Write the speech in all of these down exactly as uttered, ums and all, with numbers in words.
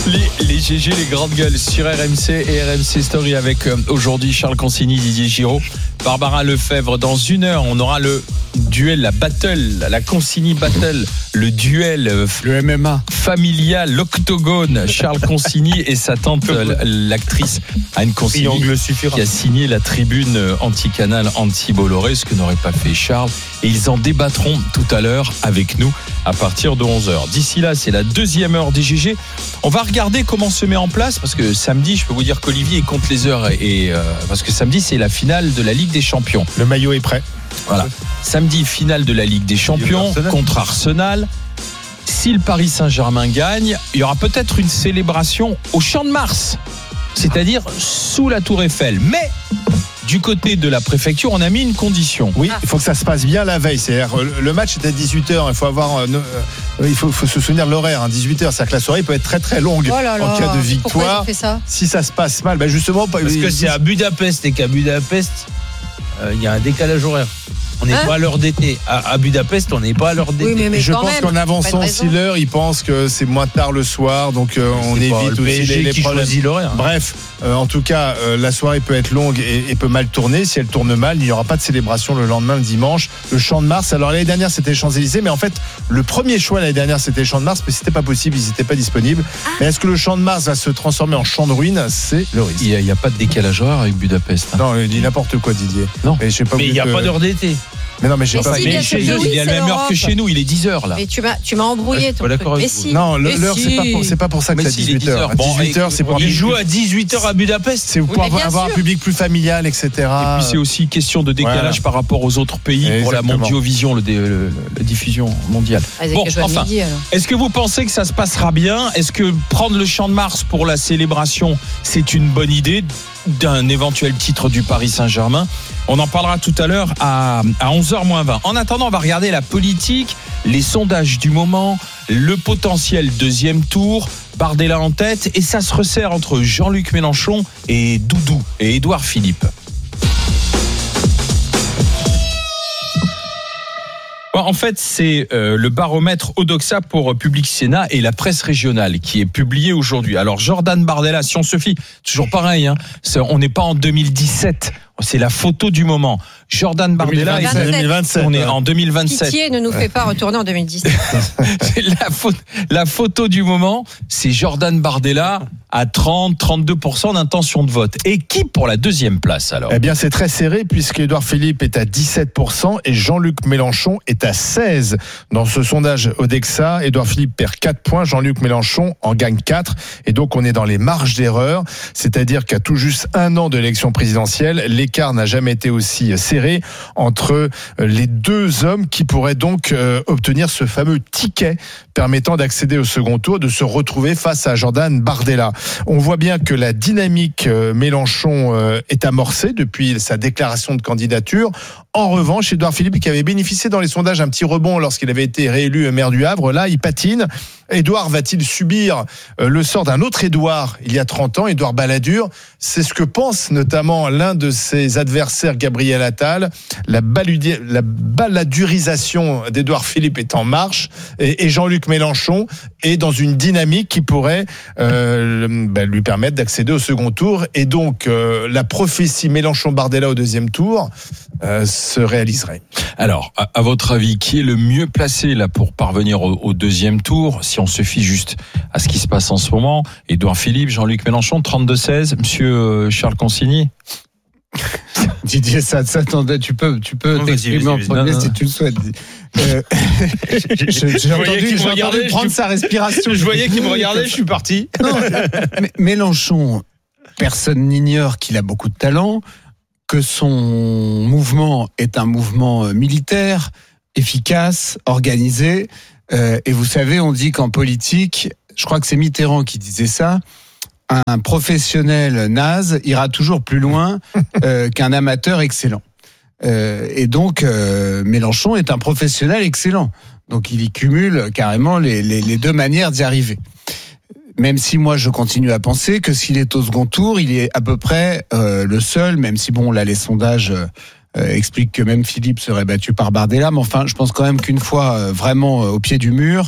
Les, les G G, les grandes gueules sur R M C et R M C Story avec euh, aujourd'hui Charles Consigny, Didier Giraud, Barbara Lefebvre. Dans une heure, on aura le duel, la battle, la Consigny battle, le duel, euh, le M M A familial, l'octogone. Charles Consigny et sa tante, l'actrice Anne Consigny, qui a signé la tribune anti-Canal, anti-Bolloré, ce que n'aurait pas fait Charles. Et ils en débattront tout à l'heure avec nous à partir de onze heures. D'ici là, c'est la deuxième heure des G G. On va regarder comment se met en place, parce que samedi, je peux vous dire qu'Olivier compte les heures, et euh, parce que samedi, c'est la finale de la Ligue des Champions. Le maillot est prêt. Voilà. Samedi, finale de la Ligue des Champions Arsenal. Contre Arsenal. Si le Paris Saint-Germain gagne, il y aura peut-être une célébration au Champ de Mars, c'est-à-dire sous la Tour Eiffel. Mais du côté de la préfecture, on a mis une condition. Oui, il faut que ça se passe bien la veille. C'est-à-dire, le match est à dix-huit heures. Il faut avoir, euh, il faut, faut se souvenir de l'horaire. Hein, dix-huit heures, c'est-à-dire que la soirée peut être très très longue oh là là, en cas de victoire. Ça si ça se passe mal, ben justement, parce que c'est à Budapest et qu'à Budapest, il euh, y a un décalage horaire. On n'est hein pas à l'heure d'été. À, à Budapest, on n'est pas à l'heure d'été. Oui, mais, mais je pense même, qu'en avançant aussi l'heure, ils pensent que c'est moins tard le soir, donc euh, on évite aussi les, les problèmes. L'horaire. Bref, euh, en tout cas, euh, la soirée peut être longue et, et peut mal tourner. Si elle tourne mal, il n'y aura pas de célébration le lendemain, le dimanche. Le Champ de Mars. Alors l'année dernière, c'était les Champs-Élysées, mais en fait, le premier choix l'année dernière, c'était les Champs de Mars, mais c'était pas possible, ils n'étaient pas disponibles. Ah. Mais est-ce que le Champ de Mars va se transformer en champ de ruines? C'est le risque. Il n'y a, a pas de décalage horaire avec Budapest. Hein. Non, il dit n'importe quoi, Didier. Non. Mais il n'y a que... pas d'heure d'été. Mais non, mais j'ai mais pas. Si, mais chez eux, il est à la même heure que chez nous. Il est dix heures là. Mais tu m'as, tu m'as embrouillé. Ton truc. Mais si. Non, le, mais l'heure si. c'est pas pour, c'est pas pour ça que c'est à dix-huit heures. Bon, dix-huit heures, c'est pour. Il joue à dix-huit heures à Budapest. C'est pour oui, avoir un public plus familial, et cetera. Et puis c'est aussi question de décalage voilà. par rapport aux autres pays. Exactement. Pour la Mondiovision, le, le, le, la diffusion mondiale. Ah, bon, enfin, midi, est-ce que vous pensez que ça se passera bien? Est-ce que prendre le Champ de Mars pour la célébration, c'est une bonne idée d'un éventuel titre du Paris Saint-Germain? On en parlera tout à l'heure à, à onze heures moins vingt. En attendant, on va regarder la politique, les sondages du moment, le potentiel deuxième tour, Bardella en tête, et ça se resserre entre Jean-Luc Mélenchon et Doudou et Édouard Philippe. En fait, c'est euh, le baromètre Odoxa pour Public Sénat et la presse régionale qui est publié aujourd'hui. Alors, Jordan Bardella, si on se fie, toujours pareil, hein, on n'est pas en deux mille dix-sept, c'est la photo du moment. Jordan Bardella, deux mille vingt-sept, on est en deux mille vingt-sept. Pitié, ne nous fait pas retourner en deux mille dix-sept. C'est la, photo, la photo du moment, c'est Jordan Bardella à trente à trente-deux pour cent d'intention de vote. Et qui pour la deuxième place alors? Eh bien, c'est très serré puisque Édouard Philippe est à dix-sept pour cent et Jean-Luc Mélenchon est à seize. Dans ce sondage Odexa, Édouard Philippe perd quatre points, Jean-Luc Mélenchon en gagne quatre. Et donc, on est dans les marges d'erreur. C'est-à-dire qu'à tout juste un an de l'élection présidentielle, l'écart n'a jamais été aussi serré entre les deux hommes qui pourraient donc euh, obtenir ce fameux ticket permettant d'accéder au second tour, de se retrouver face à Jordan Bardella. On voit bien que la dynamique euh, Mélenchon euh, est amorcée depuis sa déclaration de candidature. En revanche, Édouard Philippe, qui avait bénéficié dans les sondages un petit rebond lorsqu'il avait été réélu maire du Havre, là, il patine. Édouard va-t-il subir le sort d'un autre Édouard il y a trente ans, Édouard Balladur? C'est ce que pense notamment l'un de ses adversaires, Gabriel Attal. La, baludi- la balladurisation d'Édouard Philippe est en marche et, et Jean-Luc Mélenchon est dans une dynamique qui pourrait euh, bah, lui permettre d'accéder au second tour. Et donc, euh, la prophétie Mélenchon-Bardella au deuxième tour euh, se réaliserait. Alors, à, à votre avis, qui est le mieux placé là pour parvenir au, au deuxième tour, si on se fie juste à ce qui se passe en ce moment? Édouard Philippe, Jean-Luc Mélenchon, trente-deux seize, monsieur Charles Consigny? Didier, ça, ça tu peux, tu peux non, t'exprimer en premier si tu le souhaites. Euh, j'ai, j'ai entendu, j'ai entendu prendre je, sa respiration. Je voyais qu'il me regardait, je suis parti. Non, mais Mélenchon, personne n'ignore qu'il a beaucoup de talent, que son mouvement est un mouvement militaire, efficace, organisé. Euh, et vous savez, on dit qu'en politique, je crois que c'est Mitterrand qui disait ça, un professionnel naze ira toujours plus loin euh, qu'un amateur excellent. Euh, et donc, euh, Mélenchon est un professionnel excellent. Donc, il y cumule carrément les, les, les deux manières d'y arriver. Même si moi, je continue à penser que s'il est au second tour, il est à peu près euh, le seul, même si, bon, là, les sondages euh, expliquent que même Philippe serait battu par Bardella. Mais enfin, je pense quand même qu'une fois euh, vraiment euh, au pied du mur,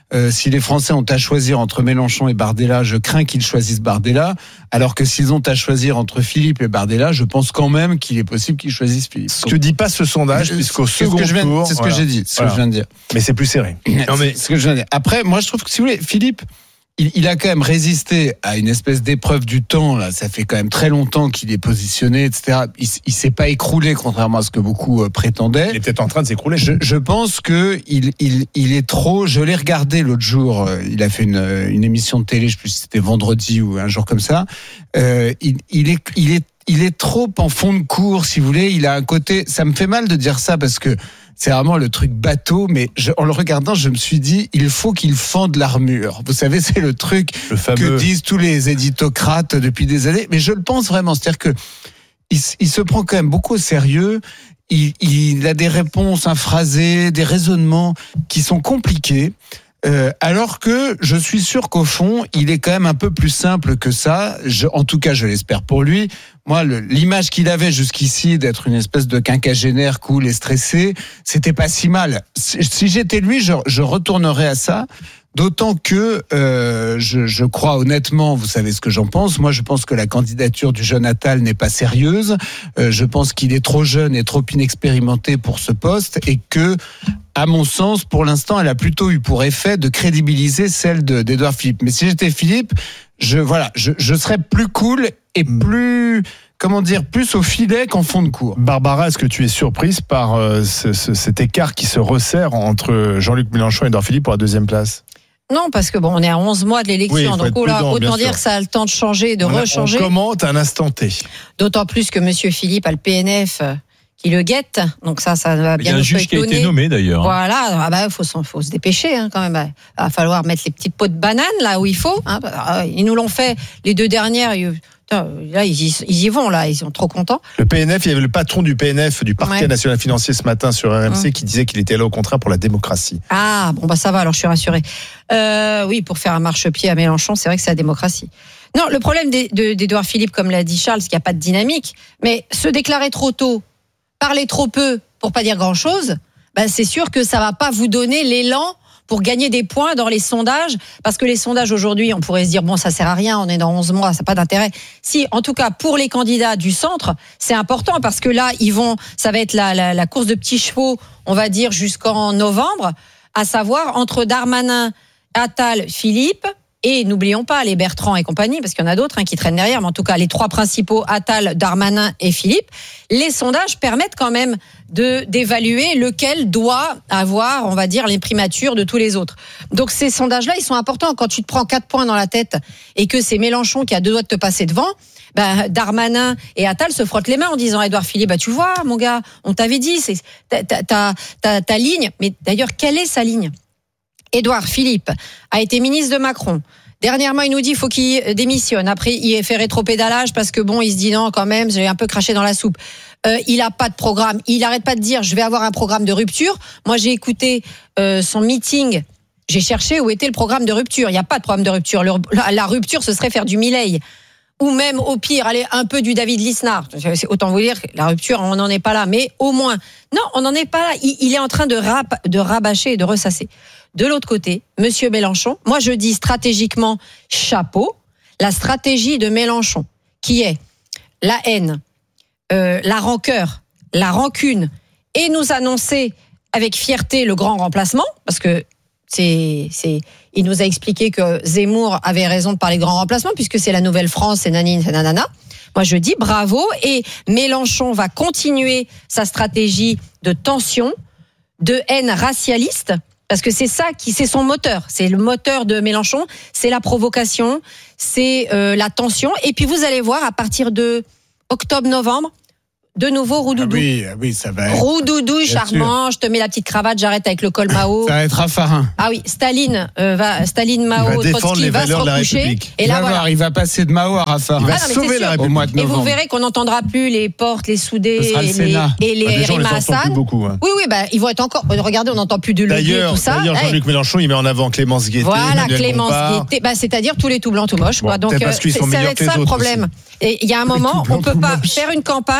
Euh, si les Français ont à choisir entre Mélenchon et Bardella, je crains qu'ils choisissent Bardella. Alors que s'ils ont à choisir entre Philippe et Bardella, je pense quand même qu'il est possible qu'ils choisissent Philippe. Ce que dit pas ce sondage, puisqu'au second ce que je viens, tour, c'est ce voilà. que j'ai dit, ce Voilà. que je viens de dire. Mais c'est plus serré. Non mais ce que je viens de dire. Après, moi je trouve que si vous voulez, Philippe. Il, il a quand même résisté à une espèce d'épreuve du temps. Là, ça fait quand même très longtemps qu'il est positionné, et cetera. Il, il s'est pas écroulé, contrairement à ce que beaucoup euh, prétendaient. Il est peut-être en train de s'écrouler. Je, je pense que il, il, il est trop. Je l'ai regardé l'autre jour. euh, Il a fait une, une émission de télé. Je sais plus si c'était vendredi ou un jour comme ça. Euh, il, il est, il est, il est trop en fond de cours, si vous voulez. Il a un côté. Ça me fait mal de dire ça parce que. C'est vraiment le truc bateau, mais je, en le regardant, je me suis dit, il faut qu'il fende l'armure. Vous savez, c'est le truc Le fameux... que disent tous les éditocrates depuis des années. Mais je le pense vraiment. C'est-à-dire que il, il se prend quand même beaucoup au sérieux. Il, il a des réponses infrasées, des raisonnements qui sont compliqués. Euh, alors que je suis sûr qu'au fond, il est quand même un peu plus simple que ça. Je, en tout cas, je l'espère pour lui. Moi, le, l'image qu'il avait jusqu'ici d'être une espèce de quinquagénaire cool et stressé, c'était pas si mal. Si, si j'étais lui, je, je retournerais à ça. D'autant que euh, je, je crois honnêtement, vous savez ce que j'en pense. Moi, je pense que la candidature du jeune Attal n'est pas sérieuse. Euh, je pense qu'il est trop jeune et trop inexpérimenté pour ce poste, et que, à mon sens, pour l'instant, elle a plutôt eu pour effet de crédibiliser celle de, d'Édouard Philippe. Mais si j'étais Philippe, je voilà, je, je serais plus cool et plus, comment dire, plus au filet qu'en fond de cours. Barbara, est-ce que tu es surprise par euh, ce, ce, cet écart qui se resserre entre Jean-Luc Mélenchon et Édouard Philippe pour la deuxième place? Non, parce que bon, on est à onze mois de l'élection, Oui, faut donc être oh là, prudent, autant bien dire sûr. que ça a le temps de changer, de on a, rechanger. On commente à un instant T. D'autant plus que Monsieur Philippe a le P N F euh, qui le guette, donc ça, ça va Il y bien a un nous juge qui a étonner. été nommé d'ailleurs. Voilà, ah bah faut, s'en- faut se dépêcher hein, quand même. Il va falloir mettre les petites pots de banane là où il faut. Hein. Ils nous l'ont fait les deux dernières. Ils- putain, Là, ils y, ils y vont là, ils sont trop contents. Le P N F, il y avait le patron du P N F, du Parquet Ouais. national financier ce matin sur R M C, Ouais. qui disait qu'il était là au contraire pour la démocratie. Ah bon bah ça va, alors je suis rassurée. Euh, oui, pour faire un marchepied à Mélenchon, c'est vrai que c'est la démocratie. Non, le problème d'É- de- d'Édouard Philippe, comme l'a dit Charles, c'est qu'il n'y a pas de dynamique. Mais se déclarer trop tôt, parler trop peu, pour pas dire grand-chose, ben c'est sûr que ça va pas vous donner l'élan pour gagner des points dans les sondages, parce que les sondages aujourd'hui, on pourrait se dire bon, ça sert à rien, on est dans onze mois, ça n'a pas d'intérêt. Si, en tout cas, pour les candidats du centre, c'est important parce que là, ils vont, ça va être la, la, la course de petits chevaux, on va dire jusqu'en novembre, à savoir entre Darmanin, Attal, Philippe. Et n'oublions pas les Bertrand et compagnie, parce qu'il y en a d'autres hein, qui traînent derrière, mais en tout cas les trois principaux, Attal, Darmanin et Philippe. Les sondages permettent quand même de d'évaluer lequel doit avoir, on va dire, les primatures de tous les autres. Donc ces sondages-là, ils sont importants. Quand tu te prends quatre points dans la tête et que c'est Mélenchon qui a deux doigts de te passer devant, ben, Darmanin et Attal se frottent les mains en disant Édouard Philippe, bah, tu vois, mon gars, on t'avait dit, c'est ta, ta, ta, ta, ta ligne. Mais d'ailleurs, quelle est sa ligne ? Édouard Philippe a été ministre de Macron. Dernièrement, il nous dit qu'il faut qu'il démissionne. Après, il fait rétropédalage parce que bon, il se dit non, quand même, j'ai un peu craché dans la soupe. Euh, il a pas de programme. Il arrête pas de dire je vais avoir un programme de rupture. Moi, j'ai écouté euh, son meeting. J'ai cherché où était le programme de rupture. Il n'y a pas de programme de rupture. Le, la, la rupture, ce serait faire du Milei. Ou même, au pire, aller un peu du David Lisnard. Autant vous dire que la rupture, on n'en est pas là. Mais au moins, non, on n'en est pas là. Il, il est en train de, rap, de rabâcher et de ressasser. De l'autre côté, Monsieur Mélenchon, moi je dis stratégiquement chapeau, la stratégie de Mélenchon, qui est la haine, euh, la rancœur, la rancune, et nous annoncer avec fierté le grand remplacement, parce que c'est, c'est, il nous a expliqué que Zemmour avait raison de parler de grand remplacement, puisque c'est la nouvelle France, c'est nanine, c'est nanana. Moi je dis bravo, et Mélenchon va continuer sa stratégie de tension, de haine racialiste, parce que c'est ça qui, c'est son moteur. C'est le moteur de Mélenchon. C'est la provocation, c'est euh, la tension. Et puis vous allez voir à partir de octobre-novembre, de nouveau Roudoudou. Ah oui, oui, ça va. Être, Roudoudou, charmant. Je te mets la petite cravate, j'arrête avec le col Mao. Ça va être Raffarin. Ah oui, Staline, euh, va, Staline, Il Mao, va défendre Trotsky les va se valeurs de la recoucher. République. Et Il là va voilà. voir, il va passer de Mao à Raffarin. Il va Ah non, mais sauver c'est la sûr. République. Au mois de Et vous novembre. verrez qu'on n'entendra plus les portes, les soudés, Ce sera le et les, Sénat. et les Bah, déjà, on les Rima entend plus Hassan. beaucoup. Hein. Oui, oui, bah, ils vont être encore. Regardez, on n'entend plus du levier, D'ailleurs, tout ça. d'ailleurs Hey. Jean-Luc Mélenchon, il met en avant Clémence Guettet. Voilà, Emmanuel Clémence Bompard. Guettet, bah, c'est-à-dire tous les tout blancs, tout moches. Bon, quoi. Donc, peut-être parce qu'ils c'est- sont ça va meilleurs être que les ça le autres problème. aussi. Et il y a un Tous les moment, tout blancs, on peut tout pas moches. faire une campagne et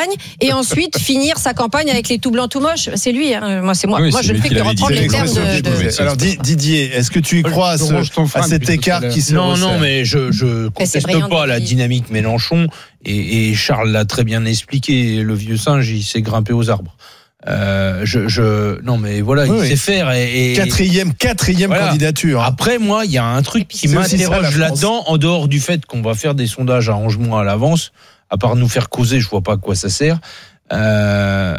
et ensuite finir sa campagne avec les tout blancs tout moches. C'est lui, hein. moi c'est moi. Oui, moi c'est je ne lui fais qui que l'avait reprendre dit. les termes C'est de. l'expression que je de... trouvais. Alors Di- Didier, est-ce que tu y crois à, Je ce- range ton frein à cet depuis tout à écart l'heure. qui se Non, resserre non, mais je je Mais c'est conteste brillant pas de la dire. dynamique Mélenchon et, et Charles l'a très bien expliqué. Le vieux singe, il s'est grimpé aux arbres. Euh, je, je, non, mais voilà, Oui, il oui. sait faire. Et, et- Quatrième, quatrième Voilà. candidature. hein. Après, moi, il y a un truc puis qui c'est aussi ça, la m'interroge France. là-dedans, en dehors du fait qu'on va faire des sondages à onze mois à l'avance, à part nous faire causer, je vois pas à quoi ça sert. Euh,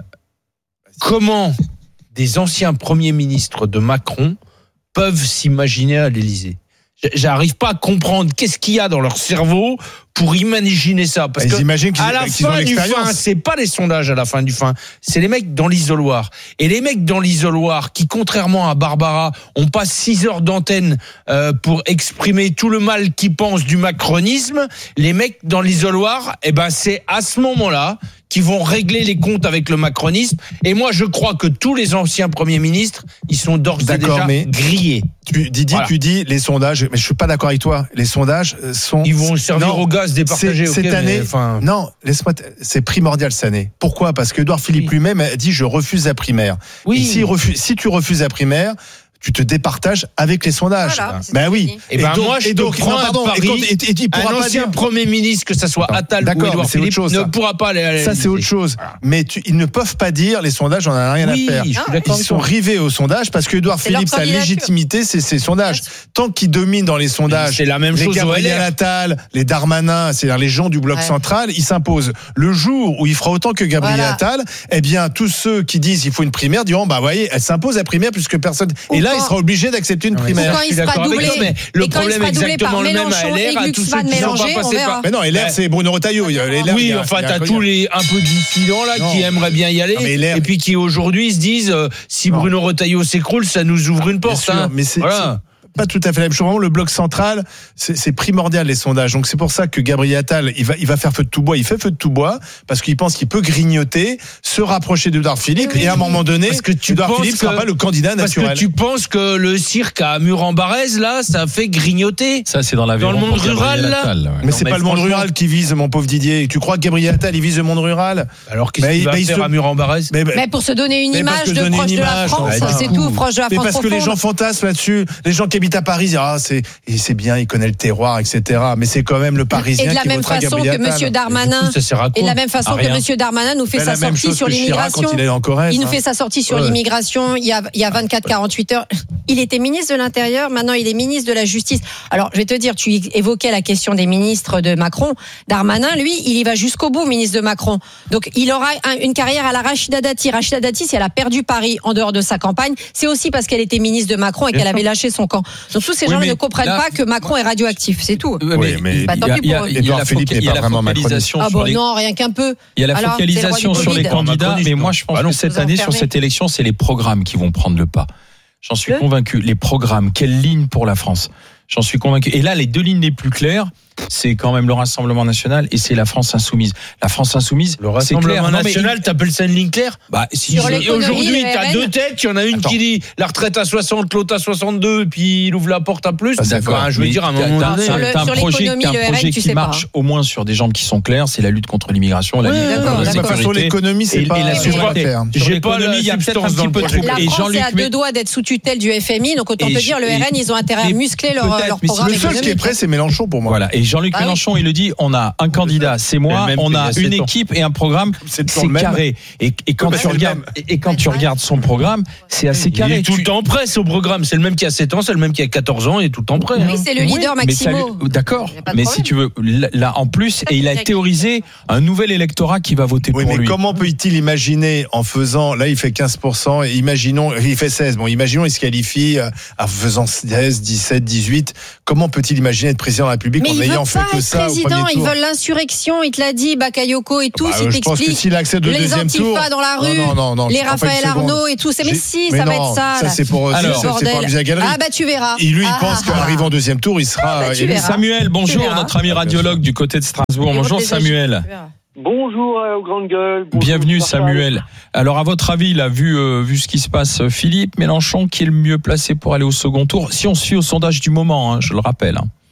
comment des anciens premiers ministres de Macron peuvent s'imaginer à l'Élysée? J'arrive pas à comprendre qu'est-ce qu'il y a dans leur cerveau pour imaginer ça. Parce Ils que imaginent qu'ils à la qu'ils ont fin du fin, l'expérience. c'est pas les sondages à la fin du fin, c'est les mecs dans l'isoloir. Et les mecs dans l'isoloir qui, contrairement à Barbara, ont pas six heures d'antenne euh, pour exprimer tout le mal qu'ils pensent du macronisme, les mecs dans l'isoloir, eh ben c'est à ce moment-là qui vont régler les comptes avec le macronisme. Et moi, je crois que tous les anciens premiers ministres, ils sont d'ores et D'accord, déjà mais- grillés. Tu, Didier, Voilà. tu dis les sondages, mais je suis pas d'accord avec toi. Les sondages sont. Ils vont servir Non, au gaz départagé. c'est- ok, cette mais année- enfin, Non, laisse-moi. t- C'est primordial cette année. Pourquoi? Parce que Édouard Philippe Oui. lui-même a dit je refuse la primaire. oui. Et si, refu- si tu refuses la primaire, tu te départages avec les sondages. Voilà, c'est Ben ce oui. qu'il dit. Et ben moi, je te prends non, un pardon, pari. et quand- et- et il pourra un pas ancien dire- Premier ministre, que ça soit Non, Attal ou d'accord, Édouard mais c'est autre Philippe, chose, ne ça. pourra pas aller à Ça, c'est autre chose. Mais tu- ils ne peuvent pas dire les sondages, on a rien Oui, à faire. je suis Ah, d'accord Ils avec sont toi. rivés aux sondages parce que Édouard C'est leur Philippe, sa candidature. légitimité, c'est ses sondages. Tant qu'il domine dans les sondages, C'est la même les chose au Gabriel L R. Attal, les Darmanin, c'est-à-dire les gens du bloc Ouais. central, il s'impose. Le jour où il fera autant que Gabriel Voilà. Attal, eh bien, tous ceux qui disent il faut une primaire diront, bah, voyez, elle s'impose la primaire puisque personne. Ou Et là, quand- il sera obligé d'accepter une Non, mais primaire. Ou quand je il suis sera d'accord avec doublé, toi, mais et le quand il problème sera est doublé exactement par le même à Mélenchon L et R, à tous ceux Glucksmann qui n'ont pas mélangés, on passé verra. par. Mais non, L R, Ouais. c'est Bruno Retailleau. Il y a- L R, il Oui, y a- enfin, il y a t'as un tous les un peu dissidents là Non. qui aimeraient bien y aller, Non, mais L R et puis qui aujourd'hui se disent euh, si Non. Bruno Retailleau s'écroule, ça nous ouvre une Bien porte. sûr, hein. mais c'est Voilà. c'est pas tout à fait la même chose. Vraiment, le bloc central, c'est c'est primordial les sondages. Donc c'est pour ça que Gabriel Attal, il va, il va faire feu de tout bois. Il fait feu de tout bois parce qu'il pense qu'il peut grignoter, se rapprocher d'Édouard Philippe, Oui. et à un moment donné, Parce que tu Édouard penses Philippe sera que- pas le candidat Parce naturel. que tu penses que le cirque à Mur-en-Barrez là, ça fait grignoter. Ça, c'est dans la Dans le monde rural, là Mais Non, c'est mais pas le monde franchement- rural qui vise, mon pauvre Didier. Tu crois que Gabriel Attal, il vise le monde rural? Alors qu'est-ce Mais qu'il il- va mais il faire se- à Mur-en-Barrez? Mais, mais- Mais pour se donner une Mais parce image que de donner proche une de la image, France, ouais, c'est du tout, coup. proche de la mais France parce que les gens profonde. fantasment là-dessus. Les gens qui habitent à Paris disent ah c'est et c'est bien, il connaît le terroir, et cetera. Mais c'est quand même le Parisien Et de la qui même votera façon Gabriel que Attal. Monsieur Du Darmanin, coup, ça sert à quoi? et de la même façon À que rien. Monsieur Darmanin nous fait C'est sa la même sortie chose sur que Chirac l'immigration. quand il est en Corrèze. Il nous hein. fait sa sortie sur Ouais. l'immigration il y a, il y a vingt-quatre à quarante-huit heures. Il était ministre de l'Intérieur, maintenant il est ministre de la Justice. Alors, je vais te dire, tu évoquais la question des ministres de Macron. Darmanin, lui, il y va jusqu'au bout, ministre de Macron. Donc, il aura un- une carrière à la Rachida Dati. Rachida Dati, si elle a perdu Paris en dehors de sa campagne, c'est aussi parce qu'elle était ministre de Macron et Bien qu'elle sûr. avait lâché son camp. Donc, tous ces Oui, gens mais ne comprennent là- pas que Macron est radioactif, c'est tout. Oui, Oui, mais Bah, il y tant a- pis il y a- pour eux. il y a Édouard la Philippe foca- n'est il y a pas la vraiment focalisation Ah sur bon, les non, rien qu'un peu. Il y a la Alors, focalisation c'est le roi sur du les Covid. candidats, Macroniste, mais non. moi je pense Bah non. que cette Vous année, sur enfermez. cette élection, c'est les programmes qui vont prendre le pas. J'en suis Le convaincu. Les programmes, quelle ligne pour la France? J'en suis convaincu. Et là, les deux lignes les plus claires, c'est quand même le Rassemblement National et c'est la France Insoumise. La France Insoumise, Le c'est clair. Rassemblement Non, mais National, t'appelles ça une ligne claire? Bah, si Sur je- les- Et aujourd'hui, L'économie, le t'as R N. deux têtes. Il y en a une Attends. qui dit la retraite à soixante, l'autre à soixante-deux, et puis il ouvre la porte à plus. Ah, c'est D'accord. d'accord. Je veux Mais dire, à un t'as- moment t'as- donné. Sur le- t'as un sur projet, l'économie, t'as un le R N, projet tu qui sais pas. marche au moins sur des jambes qui sont claires, c'est la lutte contre l'immigration, la Ouais, lutte d'accord, contre la d'accord. Enfin, sur sécurité. l'économie, c'est Et- pas et la c'est pas souveraineté. clair. Sur J'ai pas l'économie, la il y a peut-être un substance petit dans le peu projet. trop. La Et France Jean-Luc est à Mé- deux doigts d'être sous tutelle du F M I, donc autant Et te je- dire, le et- R N, ils ont intérêt à mais muscler leur, peut-être, leur mais si programme Le seul qui est économique. prêt, c'est Mélenchon pour moi. Voilà. Et Jean-Luc Ah oui. Mélenchon, il le dit, on a un candidat, c'est moi, le même on qu'il y a a sept une ans. équipe et un programme, C'est toujours c'est le même. carré. Et, et quand bah, tu c'est le regardes, même. et quand tu regardes son programme, c'est assez Il carré. est tout Tu- le temps prêt, ce programme. C'est le même qui a sept ans, c'est le même qui a quatorze ans, il est tout le temps prêt. Oui, hein. c'est le Oui, leader mais ça Maximo. lui- D'accord, Il y a pas de mais problème. si tu veux, là, là, en plus, et il a Direct. théorisé un nouvel électorat qui va voter Oui, pour mais lui. comment peut-il imaginer en faisant, là il fait quinze pour cent, et imaginons, il fait seize, bon imaginons il se qualifie euh, en faisant seize, dix-sept, dix-huit, comment peut-il imaginer être président de la République Mais en ils ayant veulent fait pas que être ça au président, premier ils tour? veulent l'insurrection, il te l'a dit, Bakayoko et tout, Bah, s'il je pense que t'explique. s'il accède au Les deuxième tour. antifas dans la rue, Non, non, non, non, les je prends pas une Raphaël seconde. Arnaud et tout, c'est mais J'ai- si, mais ça va non, être ça. Ça là. c'est pour, Alors, c'est- c'est pour bordel. amuser la galerie. Ah bah tu verras. Et lui, il Ah, pense ah, qu'en ah. arrivant au deuxième tour, il sera. Ah, bah, tu élu. verras. Samuel, bonjour, verras. notre ami radiologue du côté de Strasbourg. Les Bonjour votes des Samuel. âgés, tu verras. Bonjour euh, aux grandes gueules. Bonjour, Bienvenue Marshall. Samuel. Alors à votre avis, là, vu, euh, vu ce qui se passe, Philippe, Mélenchon, qui est le mieux placé pour aller au second tour? Si on se fie au sondage du moment, hein, je le rappelle. hein. Oui, alors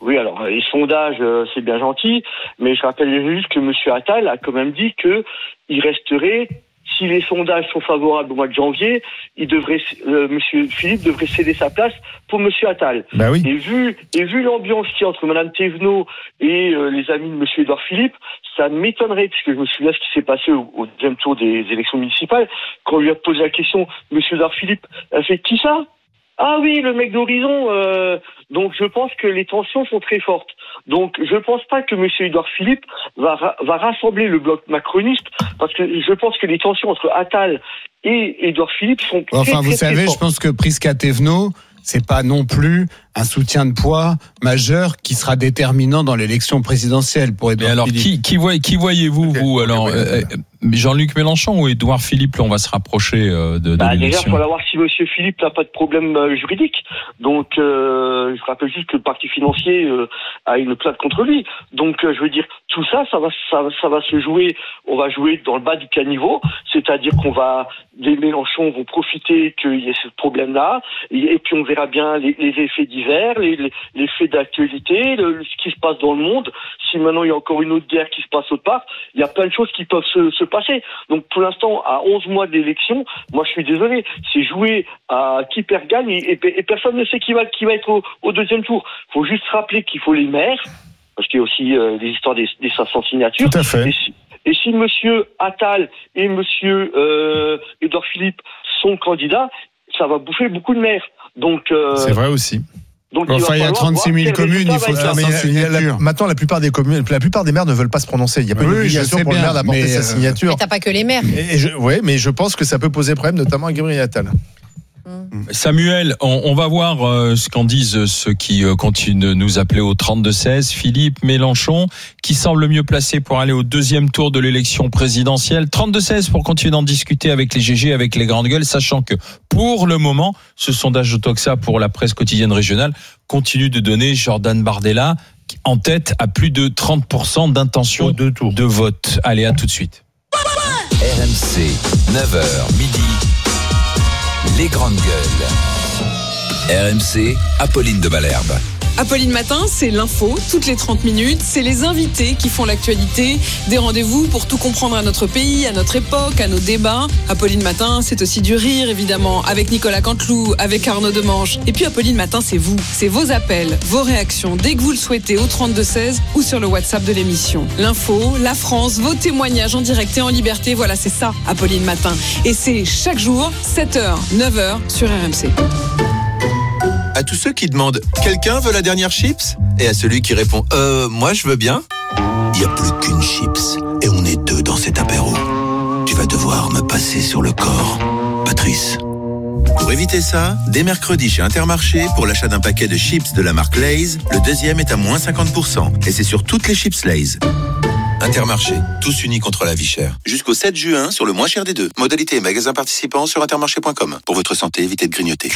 les sondages, euh, c'est bien gentil, mais je rappelle juste que M. Attal a quand même dit que il resterait, si les sondages sont favorables au mois de janvier, il devrait, euh, M. Philippe devrait céder sa place pour M. Attal. Bah oui. Et vu, et vu l'ambiance qu'il y a entre Mme Thévenot et euh, les amis de M. Édouard Philippe, ça m'étonnerait, puisque je me souviens ce qui s'est passé au, au deuxième tour des élections municipales, quand on lui a posé la question, M. Édouard Philippe a fait qui ça? Ah oui, le mec d'Horizon. Euh, donc je pense que les tensions sont très fortes. Donc je ne pense pas que M. Édouard Philippe va, va rassembler le bloc macroniste, parce que je pense que les tensions entre Attal et Édouard Philippe sont très, enfin, très, vous très savez, fortes. je pense que Prisca Thévenot, c'est pas non plus un soutien de poids majeur qui sera déterminant dans l'élection présidentielle pour Édouard Mais alors, Philippe. qui, qui, voyez, qui voyez-vous, Okay. vous alors Okay, okay, euh, Jean-Luc Mélenchon ou Édouard Philippe, là, on va se rapprocher euh, de, de Bah, déjà, il l'élection. faut voir si M. Philippe n'a pas de problème euh, juridique. Donc, euh, je rappelle juste que le parti financier euh, a une plainte contre lui. Donc, euh, je veux dire, tout ça, ça va, ça, ça va se jouer. On va jouer dans le bas du caniveau, c'est-à-dire qu'on va, les Mélenchon vont profiter qu'il y ait ce problème-là, et, et puis on verra bien les, les effets divers, les, les, les faits d'actualité, le, ce qui se passe dans le monde. Si maintenant il y a encore une autre guerre qui se passe autre part, il y a plein de choses qui peuvent se, se passer. Donc pour l'instant, à onze mois d'élection, moi je suis désolé, c'est jouer à qui perd gagne, et, et, et personne ne sait qui va, qui va être au, au deuxième tour. Il faut juste rappeler qu'il faut les maires, parce qu'il y a aussi euh, les histoires des, des cinq cents signatures. Tout à fait. Et si, et si monsieur Attal et monsieur euh, Édouard Philippe sont candidats, ça va bouffer beaucoup de maires. Donc, euh, C'est vrai aussi. donc Enfin, il y a va falloir trente-six voir mille quel communes, résultat il faut va faire être. mais il y a- il y a la- signature. maintenant, la plupart des communes, la plupart des maires ne veulent pas se prononcer. Il n'y a pas Oui, une je obligation sais pour le bien, maire d'apporter mais, sa euh, signature. Mais t'as pas que les maires. Et, et je, ouais, mais je pense que ça peut poser problème, notamment à Gabriel Attal. Samuel, on, on va voir euh, ce qu'en disent ceux qui euh, continuent de nous appeler au trente-deux seize. Philippe, Mélenchon, qui semble mieux placé pour aller au deuxième tour de l'élection présidentielle. trente-deux seize pour continuer d'en discuter avec les G G, avec les grandes gueules, sachant que pour le moment, ce sondage de Toxa pour la presse quotidienne régionale continue de donner Jordan Bardella en tête à plus de trente pour cent d'intention Deux tours. de vote. Allez, à tout de suite. R M C, neuf heures midi, les grandes gueules. R M C, Apolline de Malherbe. Apolline Matin, c'est l'info, toutes les trente minutes, c'est les invités qui font l'actualité, des rendez-vous pour tout comprendre à notre pays, à notre époque, à nos débats. Apolline Matin, c'est aussi du rire, évidemment, avec Nicolas Canteloup, avec Arnaud Demange. Et puis Apolline Matin, c'est vous, c'est vos appels, vos réactions, dès que vous le souhaitez, au trente-deux seize ou sur le WhatsApp de l'émission. L'info, la France, vos témoignages en direct et en liberté, voilà, c'est ça, Apolline Matin. Et c'est chaque jour, sept heures, neuf heures, sur R M C. À tous ceux qui demandent « Quelqu'un veut la dernière chips ?» et à celui qui répond « Euh, moi je veux bien ?» Il n'y a plus qu'une chips et on est deux dans cet apéro. Tu vas devoir me passer sur le corps, Patrice. Pour éviter ça, dès mercredi chez Intermarché, pour l'achat d'un paquet de chips de la marque Lay's, le deuxième est à moins cinquante pour cent et c'est sur toutes les chips Lay's. Intermarché, tous unis contre la vie chère. Jusqu'au sept juin sur le moins cher des deux. Modalité et magasin participant sur intermarché point com. Pour votre santé, évitez de grignoter.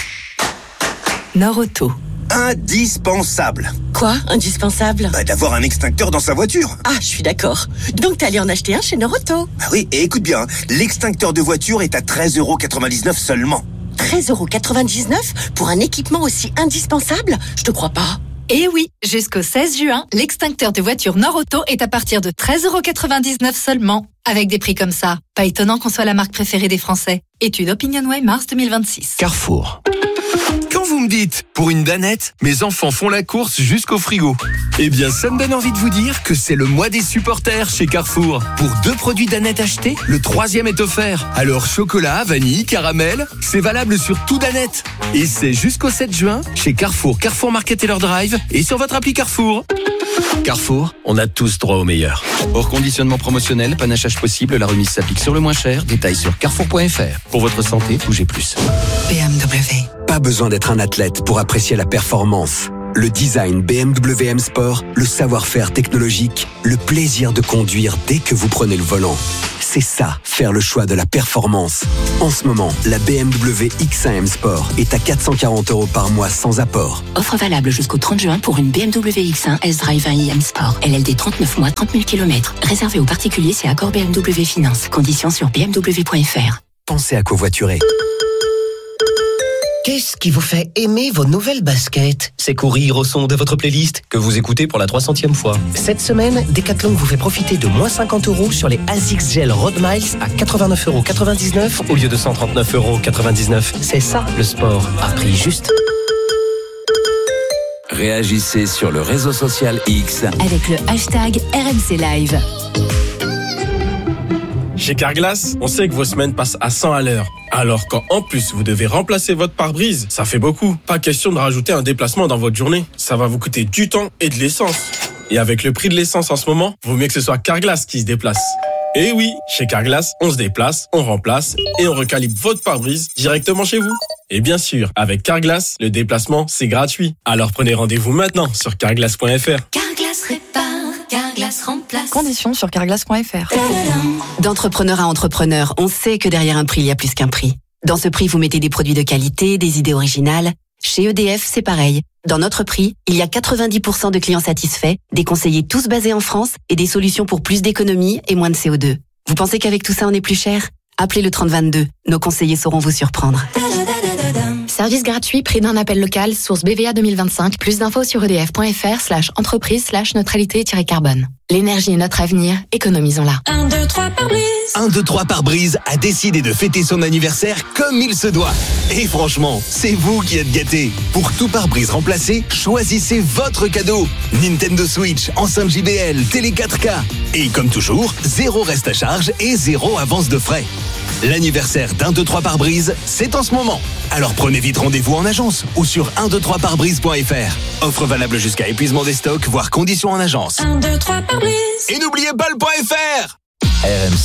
Norauto. Indispensable. Quoi, indispensable? Bah, d'avoir un extincteur dans sa voiture. Ah, je suis d'accord. Donc t'es allé en acheter un chez Norauto. Bah oui, et écoute bien, l'extincteur de voiture est à treize euros quatre-vingt-dix-neuf seulement. treize euros quatre-vingt-dix-neuf pour un équipement aussi indispensable? Je te crois pas. Eh oui, jusqu'au seize juin, l'extincteur de voiture Norauto est à partir de treize euros quatre-vingt-dix-neuf seulement. Avec des prix comme ça, pas étonnant qu'on soit la marque préférée des Français. Étude OpinionWay mars deux mille vingt-six. Carrefour. Quand vous me dites « Pour une danette, mes enfants font la course jusqu'au frigo », eh bien ça me donne envie de vous dire que c'est le mois des supporters chez Carrefour. Pour deux produits danette achetés, le troisième est offert. Alors chocolat, vanille, caramel, c'est valable sur tout danette. Et c'est jusqu'au sept juin chez Carrefour, Carrefour Market et leur Drive et sur votre appli Carrefour. Carrefour, on a tous droit au meilleur. Hors conditionnement promotionnel, panachage possible, la remise s'applique sur le moins cher. Détails sur carrefour point f r. Pour votre santé, bougez plus. B M W. Pas besoin d'être un athlète pour apprécier la performance. Le design B M W M Sport, le savoir-faire technologique, le plaisir de conduire dès que vous prenez le volant. C'est ça, faire le choix de la performance. En ce moment, la B M W X un M Sport est à quatre cent quarante euros par mois sans apport. Offre valable jusqu'au trente juin pour une B M W X un S-Drive un i M Sport. L L D trente-neuf mois, trente mille kilomètres. Réservé aux particuliers, c'est accord B M W Finance. Conditions sur b m w point f r. Pensez à covoiturer. Qu'est-ce qui vous fait aimer vos nouvelles baskets? C'est courir au son de votre playlist que vous écoutez pour la trois centième fois. Cette semaine, Decathlon vous fait profiter de moins cinquante euros sur les Asics Gel Road Miles à quatre-vingt-neuf euros quatre-vingt-dix-neuf au lieu de cent trente-neuf euros quatre-vingt-dix-neuf. C'est ça le sport, à prix juste. Réagissez sur le réseau social X avec le hashtag R M C Live. Chez Carglass, on sait que vos semaines passent à cent à l'heure. Alors quand en plus vous devez remplacer votre pare-brise, ça fait beaucoup. Pas question de rajouter un déplacement dans votre journée. Ça va vous coûter du temps et de l'essence. Et avec le prix de l'essence en ce moment, vaut mieux que ce soit Carglass qui se déplace. Et oui, chez Carglass, on se déplace, on remplace et on recalibre votre pare-brise directement chez vous. Et bien sûr, avec Carglass, le déplacement, c'est gratuit. Alors prenez rendez-vous maintenant sur carglass point f r. Carglass répare, Carglass remplace. Conditions sur carglass point f r. D'entrepreneur à entrepreneur, on sait que derrière un prix, il y a plus qu'un prix. Dans ce prix, vous mettez des produits de qualité, des idées originales. Chez E D F, c'est pareil. Dans notre prix, il y a quatre-vingt-dix pour cent de clients satisfaits, des conseillers tous basés en France et des solutions pour plus d'économie et moins de C O deux. Vous pensez qu'avec tout ça, on est plus cher? Appelez le trente vingt-deux. Nos conseillers sauront vous surprendre. Service gratuit, prix d'un appel local, source B V A deux mille vingt-cinq. Plus d'infos sur edf point f r slash entreprise slash neutralité-carbone. L'énergie est notre avenir, économisons-la. un, deux, trois pare-brise. un, deux, trois pare-brise a décidé de fêter son anniversaire comme il se doit. Et franchement, c'est vous qui êtes gâtés. Pour tout pare-brise remplacé, choisissez votre cadeau. Nintendo Switch, enceinte J B L, télé quatre K. Et comme toujours, zéro reste à charge et zéro avance de frais. L'anniversaire d'un, deux, trois pare-brise, c'est en ce moment. Alors prenez vite rendez-vous en agence ou sur un, deux, trois pare-brise point f r. Offre valable jusqu'à épuisement des stocks, voire conditions en agence. un, deux, trois pare-brise. Et n'oubliez pas le point .fr. R M C.